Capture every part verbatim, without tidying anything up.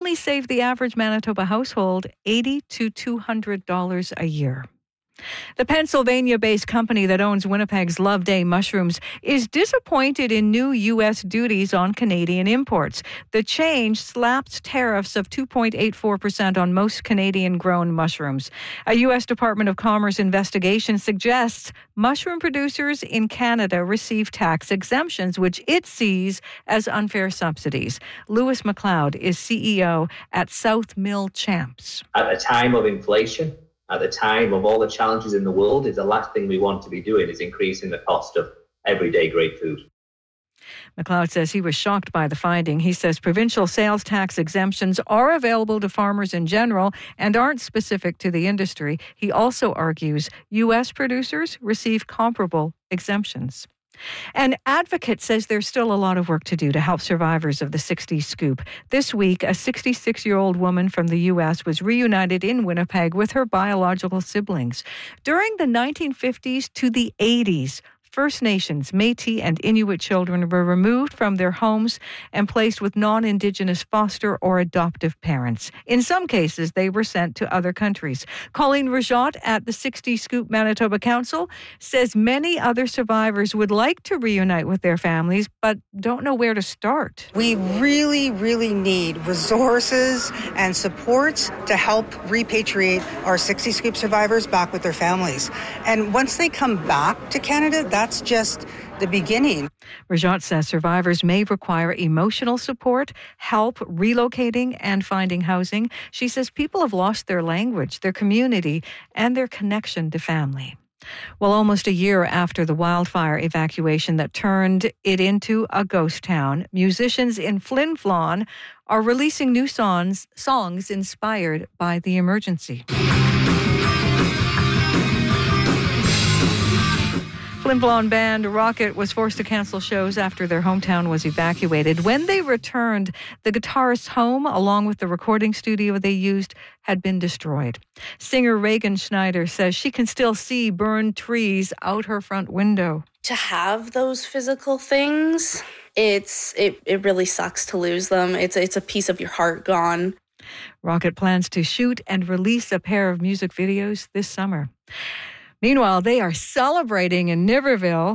only save the average Manitoba household eighty to two hundred dollars a year. The Pennsylvania-based company that owns Winnipeg's Loveday Mushrooms is disappointed in new U S duties on Canadian imports. The change slaps tariffs of two point eight four percent on most Canadian-grown mushrooms. A U S Department of Commerce investigation suggests mushroom producers in Canada receive tax exemptions, which it sees as unfair subsidies. Lewis McLeod is C E O at South Mill Champs. At a time of inflation, at the time of all the challenges in the world, is the last thing we want to be doing is increasing the cost of everyday great food. McLeod says he was shocked by the finding. He says provincial sales tax exemptions are available to farmers in general and aren't specific to the industry. He also argues U S producers receive comparable exemptions. An advocate says there's still a lot of work to do to help survivors of the sixties scoop. This week, a sixty-six-year-old woman from the U S was reunited in Winnipeg with her biological siblings. During the nineteen fifties to the eighties, First Nations, Métis, and Inuit children were removed from their homes and placed with non-Indigenous foster or adoptive parents. In some cases, they were sent to other countries. Colleen Rajot at the sixties Scoop Manitoba Council says many other survivors would like to reunite with their families, but don't know where to start. We really, really need resources and supports to help repatriate our sixties Scoop survivors back with their families. And once they come back to Canada, that's just the beginning. Rajat says survivors may require emotional support, help relocating and finding housing. She says people have lost their language, their community, and their connection to family. Well, almost a year after the wildfire evacuation that turned it into a ghost town, musicians in Flin Flon are releasing new songs, songs inspired by the emergency. Flin Flon band Rocket was forced to cancel shows after their hometown was evacuated. When they returned, the guitarist's home, along with the recording studio they used, had been destroyed. Singer Reagan Schneider says she can still see burned trees out her front window. To have those physical things, it's it, it really sucks to lose them. It's it's a piece of your heart gone. Rocket plans to shoot and release a pair of music videos this summer. Meanwhile, they are celebrating in Niverville.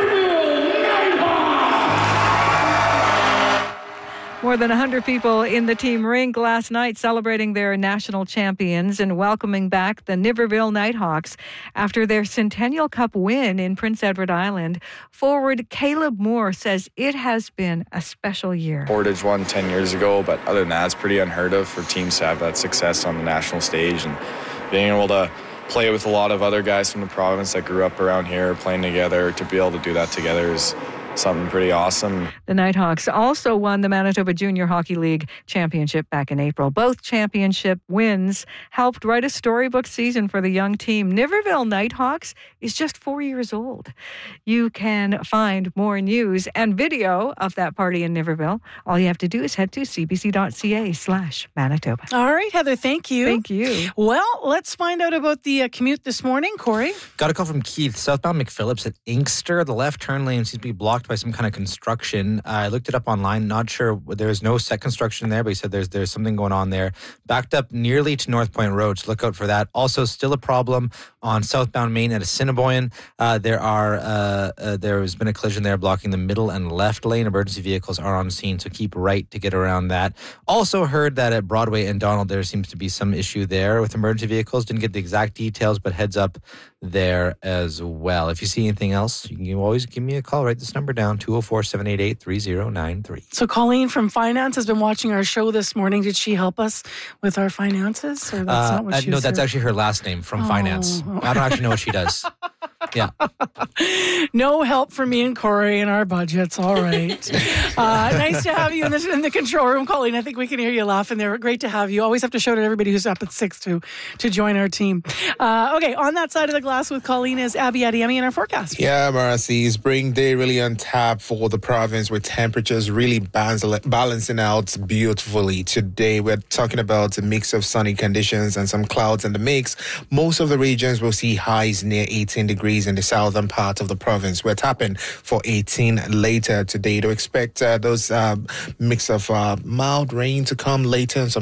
More than one hundred people in the team rink last night celebrating their national champions and welcoming back the Niverville Nighthawks after their Centennial Cup win in Prince Edward Island. Forward Caleb Moore says it has been a special year. Portage won ten years ago, but other than that, it's pretty unheard of for teams to have that success on the national stage, and being able to play with a lot of other guys from the province that grew up around here playing together, to be able to do that together is something pretty awesome. The Nighthawks also won the Manitoba Junior Hockey League Championship back in April. Both championship wins helped write a storybook season for the young team. Niverville Nighthawks is just four years old. You can find more news and video of that party in Niverville. All you have to do is head to cbc.ca slash Manitoba. All right, Heather, thank you. Thank you. Well, let's find out about the uh, commute this morning. Corey? Got a call from Keith, southbound McPhillips at Inkster. The left turn lane seems to be blocked by some kind of construction. Uh, I looked it up online. Not sure. There's no set construction there, but he said there's there's something going on there. Backed up nearly to North Point Road, so look out for that. Also, still a problem on southbound Main at Assiniboine. Uh, there are uh, uh, there has been a collision there blocking the middle and left lane. Emergency vehicles are on scene, so keep right to get around that. Also heard that at Broadway and Donald there seems to be some issue there with emergency vehicles. Didn't get the exact details, but heads up there as well. If you see anything else, you can always give me a call. Write this number down, two oh four, seven eight eight, three oh nine three. So Colleen from Finance has been watching our show this morning. Did she help us with our finances? Or that's uh, not what uh, she no, was that's here? actually her last name, from Oh. Finance. I don't actually know what she does. Yeah. No help for me and Corey in our budgets. All right. uh, nice to have you in the, in the control room, Colleen. I think we can hear you laughing there. Great to have you. Always have to shout at everybody who's up at six to to join our team. Uh, okay, on that side of the glass with Colleen is Abby Adiemi in our forecast. Yeah, Marcy, spring day really on tap for the province with temperatures really balancing out beautifully. Today, we're talking about a mix of sunny conditions and some clouds in the mix. Most of the regions will see highs near eighteen degrees in the southern part of the province. We're tapping for eighteen later today to expect uh, those uh, mix of uh, mild rain to come later in some